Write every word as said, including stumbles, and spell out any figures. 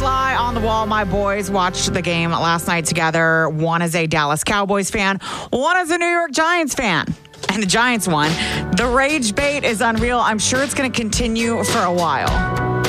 fly on the wall. My boys watched the game last night together. One is a Dallas Cowboys fan. One is a New York Giants fan. And the Giants won. The rage bait is unreal. I'm sure it's going to continue for a while.